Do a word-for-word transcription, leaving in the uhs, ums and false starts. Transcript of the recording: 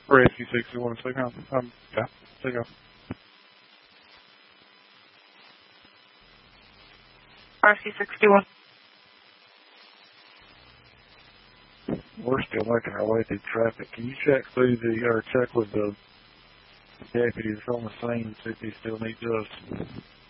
Rescue sixty-one, take on. Um, yeah, take on. Rescue sixty-one. We're still making our way through traffic. Can you check through the, or check with the deputies on the scene, see if he still needs us?